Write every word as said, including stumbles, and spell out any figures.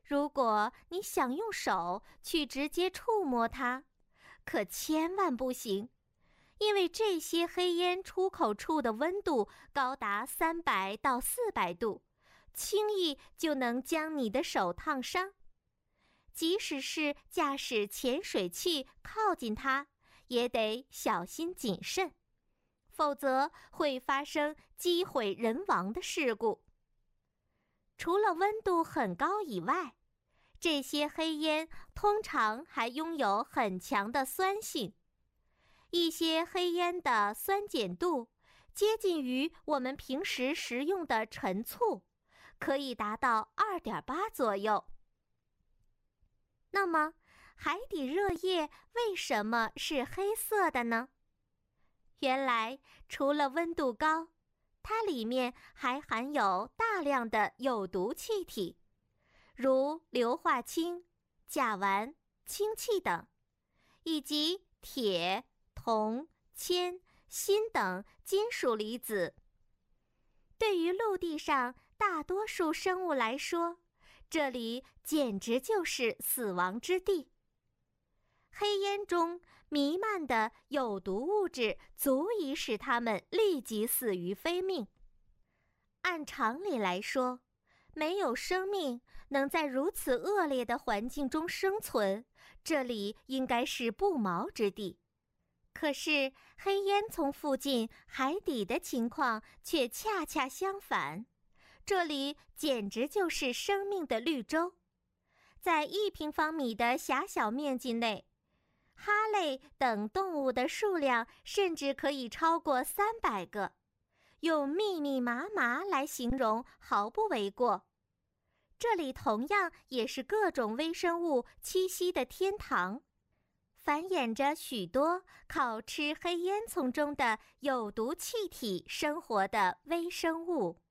如果你想用手去直接触摸它，可千万不行，因为这些黑烟出口处的温度高达三百到四百度，轻易就能将你的手烫伤。即使是驾驶潜水器靠近它，也得小心谨慎，否则会发生机毁人亡的事故。除了温度很高以外，这些黑烟通常还拥有很强的酸性。一些黑烟的酸碱度接近于我们平时食用的陈醋，可以达到 二点八 左右。那么，海底热液为什么是黑色的呢？原来，除了温度高，它里面还含有大量的有毒气体，如硫化氢、甲烷、氢气等，以及铁、铜、铅、锌等金属离子。对于陆地上大多数生物来说，这里简直就是死亡之地。黑烟中弥漫的有毒物质足以使它们立即死于非命。按常理来说，没有生命能在如此恶劣的环境中生存，这里应该是不毛之地。可是黑烟囱附近海底的情况却恰恰相反，这里简直就是生命的绿洲。在一平方米的狭小面积内，哈类等动物的数量甚至可以超过三百个，用密密麻麻来形容毫不为过。这里同样也是各种微生物栖息的天堂，繁衍着许多靠吃黑烟囱中的有毒气体生活的微生物。